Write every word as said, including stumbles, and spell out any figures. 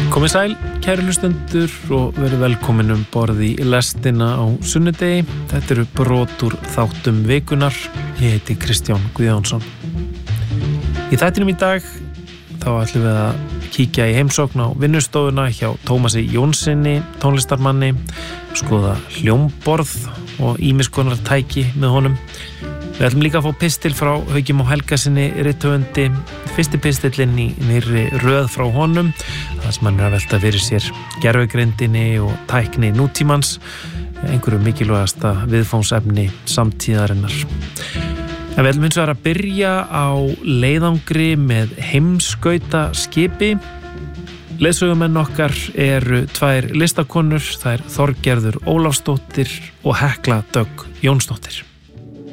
Komið sæl, kæru hlustendur og verið velkomin um borð í lestina á sunnudegi. Þetta eru brot úr þáttum vikunar. Ég heiti Kristján Guðjónsson. Í þættinum í dag þá ætlum við að kíkja í heimsókn á vinnustofuna hjá Tómasi Jónssoni, tónlistarmanni, skoða hljómborð og ýmiss konar tæki með honum. Við ætlum líka að fá pistil frá Hauki Má Helgasyni rithöfundi, fyrsti pistillinn í nýrri röð frá honum, þar sem hann er að velta fyrir sér gervigreindinni og tækni nútímans, einhverju mikilvægasta viðfangsefni samtíðarinnar. En við ætlum hins vegar að byrja á leiðangri með heimskautaskipi. Leiðsögumenn okkar eru tvær listakonur, þær Þorgerður Ólafsdóttir og Hekla Dögg Jónsdóttir.